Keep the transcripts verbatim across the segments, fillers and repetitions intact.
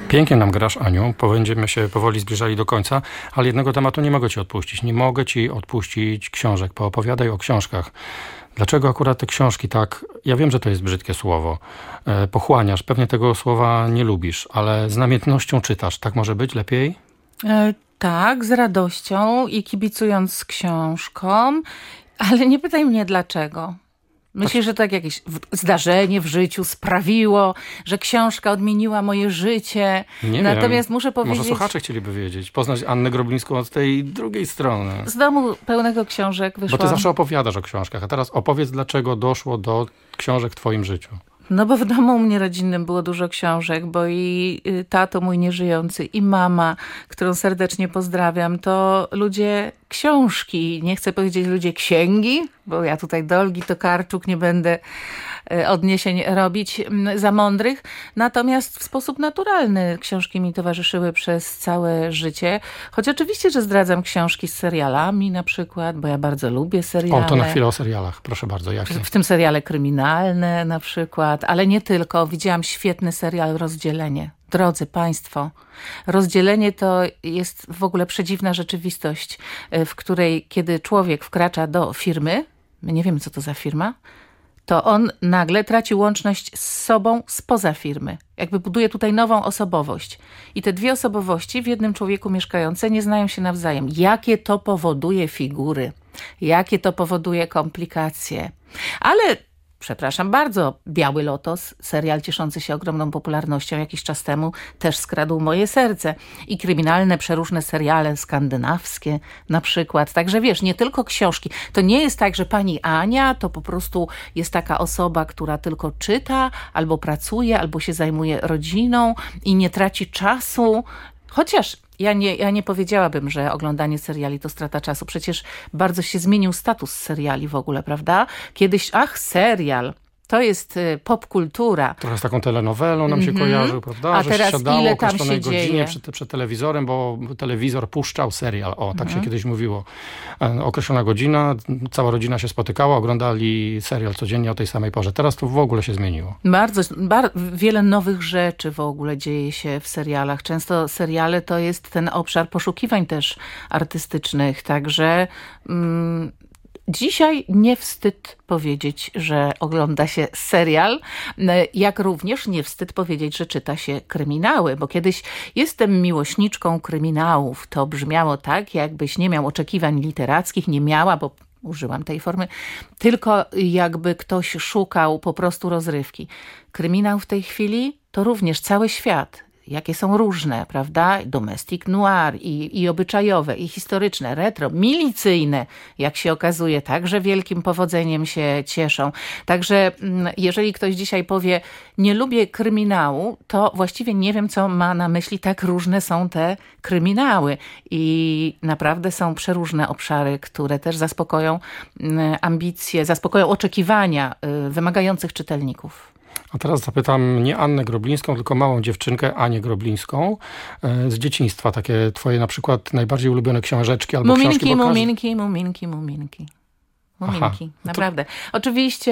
Pięknie nam grasz, Aniu. Będziemy się powoli zbliżali do końca, ale jednego tematu nie mogę ci odpuścić. Nie mogę ci odpuścić książek. Poopowiadaj o książkach. Dlaczego akurat te książki tak, ja wiem, że to jest brzydkie słowo, e, pochłaniasz, pewnie tego słowa nie lubisz, ale z namiętnością czytasz. Tak może być lepiej? E, tak, z radością i kibicując książkom, ale nie pytaj mnie dlaczego. Myślę, że tak jakieś zdarzenie w życiu sprawiło, że książka odmieniła moje życie. Nie Natomiast wiem. muszę powiedzieć... Może słuchacze chcieliby wiedzieć. Poznać Annę Groblińską od tej drugiej strony. Z domu pełnego książek wyszłam. Bo ty zawsze opowiadasz o książkach. A teraz opowiedz, dlaczego doszło do książek w twoim życiu. No bo w domu u mnie rodzinnym było dużo książek, bo i tato mój nieżyjący, i mama, którą serdecznie pozdrawiam, to ludzie książki, nie chcę powiedzieć ludzie księgi, bo ja tutaj do Olgi Tokarczuk nie będę odniesień robić za mądrych, natomiast w sposób naturalny książki mi towarzyszyły przez całe życie, choć oczywiście, że zdradzam książki z serialami na przykład, bo ja bardzo lubię seriale. O, to na chwilę o serialach, proszę bardzo. Jakie? W tym seriale kryminalne na przykład, ale nie tylko. Widziałam świetny serial Rozdzielenie. Drodzy Państwo, Rozdzielenie to jest w ogóle przedziwna rzeczywistość, w której kiedy człowiek wkracza do firmy, my nie wiemy co to za firma, to on nagle traci łączność z sobą spoza firmy. Jakby buduje tutaj nową osobowość. I te dwie osobowości w jednym człowieku mieszkające nie znają się nawzajem. Jakie to powoduje figury? Jakie to powoduje komplikacje? Ale... Przepraszam bardzo, Biały Lotos, serial cieszący się ogromną popularnością jakiś czas temu, też skradł moje serce. I kryminalne, przeróżne seriale skandynawskie na przykład. Także wiesz, nie tylko książki. To nie jest tak, że pani Ania to po prostu jest taka osoba, która tylko czyta, albo pracuje, albo się zajmuje rodziną i nie traci czasu. Chociaż ja nie, ja nie powiedziałabym, że oglądanie seriali to strata czasu. Przecież bardzo się zmienił status seriali w ogóle, prawda? Kiedyś, ach, serial, to jest popkultura. Trochę z taką telenowelą nam się mm-hmm. kojarzy, prawda? A że teraz siadało ile o tam określonej się godzinie dzieje? Przed, przed telewizorem, bo telewizor puszczał serial. O, tak mm-hmm. się kiedyś mówiło. E, określona godzina, cała rodzina się spotykała, oglądali serial codziennie o tej samej porze. Teraz to w ogóle się zmieniło. Bardzo, bar- wiele nowych rzeczy w ogóle dzieje się w serialach. Często seriale to jest ten obszar poszukiwań też artystycznych, także... Mm, Dzisiaj nie wstyd powiedzieć, że ogląda się serial, jak również nie wstyd powiedzieć, że czyta się kryminały, bo kiedyś jestem miłośniczką kryminałów. To brzmiało tak, jakbyś nie miał oczekiwań literackich, nie miała, bo użyłam tej formy, tylko jakby ktoś szukał po prostu rozrywki. Kryminał w tej chwili to również cały świat. Jakie są różne, prawda? Domestic noir i, i obyczajowe, i historyczne, retro, milicyjne, jak się okazuje, także wielkim powodzeniem się cieszą. Także jeżeli ktoś dzisiaj powie, nie lubię kryminału, to właściwie nie wiem, co ma na myśli. Tak różne są te kryminały i naprawdę są przeróżne obszary, które też zaspokoją ambicje, zaspokoją oczekiwania wymagających czytelników. A teraz zapytam nie Annę Groblińską, tylko małą dziewczynkę, Anię Groblińską z dzieciństwa. Takie twoje na przykład najbardziej ulubione książeczki albo muminki, książki. Muminki, muminki, muminki. Muminki, Aha, naprawdę. To... Oczywiście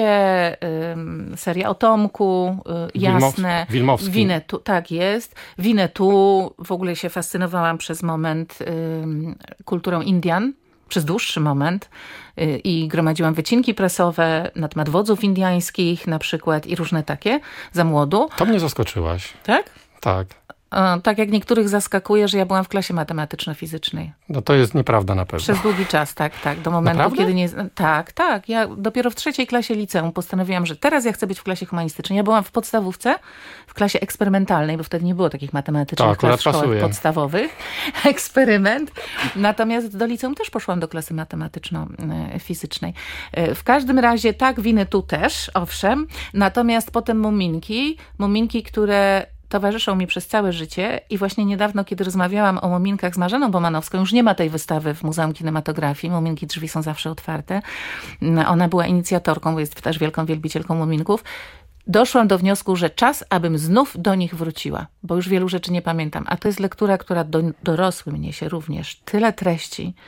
ym, seria o Tomku, y, jasne. Wilmowski. Winnetou, tak jest. Winnetou, w ogóle się fascynowałam przez moment ym, kulturą Indian. Przez dłuższy moment yy, i gromadziłam wycinki prasowe na temat wodzów indiańskich na przykład i różne takie za młodu. To mnie zaskoczyłaś. Tak? Tak. O, tak jak niektórych zaskakuje, że ja byłam w klasie matematyczno-fizycznej. No to jest nieprawda na pewno. Przez długi czas, tak, tak. Do momentu, Naprawdę? kiedy nie... Tak, tak. Ja dopiero w trzeciej klasie liceum postanowiłam, że teraz ja chcę być w klasie humanistycznej. Ja byłam w podstawówce, w klasie eksperymentalnej, bo wtedy nie było takich matematycznych tak, klas w szkołach pasuje. podstawowych. Eksperyment. Natomiast do liceum też poszłam do klasy matematyczno-fizycznej. W każdym razie tak, Winnetou też, owszem. Natomiast potem Muminki, Muminki, które... towarzyszą mi przez całe życie i właśnie niedawno, kiedy rozmawiałam o Muminkach z Marzeną Bomanowską, już nie ma tej wystawy w Muzeum Kinematografii, Muminki, drzwi są zawsze otwarte. Ona była inicjatorką, bo jest też wielką wielbicielką Muminków. Doszłam do wniosku, że czas, abym znów do nich wróciła, bo już wielu rzeczy nie pamiętam. A to jest lektura, która do, dorosłym niesie również tyle treści,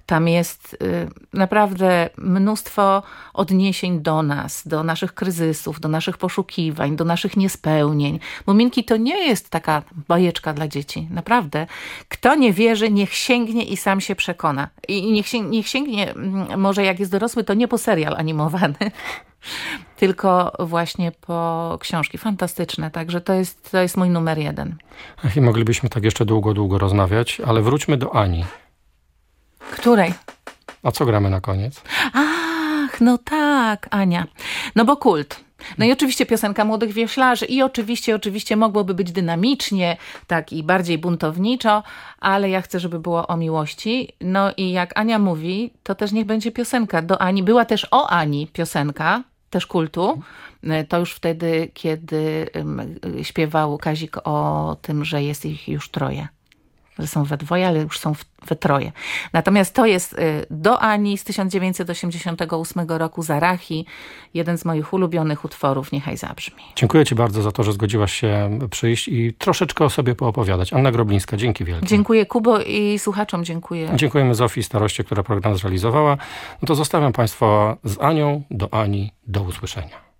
Tam jest y, naprawdę mnóstwo odniesień do nas, do naszych kryzysów, do naszych poszukiwań, do naszych niespełnień. Muminki to nie jest taka bajeczka dla dzieci. Naprawdę. Kto nie wierzy, niech sięgnie i sam się przekona. I niech, sięg, niech sięgnie, może jak jest dorosły, to nie po serial animowany, tylko właśnie po książki fantastyczne. Także to jest, to jest mój numer jeden. Ach, i moglibyśmy tak jeszcze długo, długo rozmawiać, ale wróćmy do Ani. Której? A co gramy na koniec? Ach, no tak, Ania. No bo kult. No i oczywiście piosenka Młodych Wioślarzy i oczywiście, oczywiście mogłoby być dynamicznie, tak i bardziej buntowniczo, ale ja chcę, żeby było o miłości. No i jak Ania mówi, to też niech będzie piosenka do Ani. Była też o Ani piosenka, też kultu. To już wtedy, kiedy śpiewał Kazik o tym, że jest ich już troje. Że są we dwoje, ale już są we troje. Natomiast to jest do Ani z tysiąc dziewięćset osiemdziesiątego ósmego roku, Zarachi. Jeden z moich ulubionych utworów, niechaj zabrzmi. Dziękuję Ci bardzo za to, że zgodziłaś się przyjść i troszeczkę o sobie poopowiadać. Anna Groblińska, dzięki wielkie. Dziękuję Kubo i słuchaczom dziękuję. Dziękujemy Zofii Staroście, która program zrealizowała. No to zostawiam Państwa z Anią, do Ani. Do usłyszenia.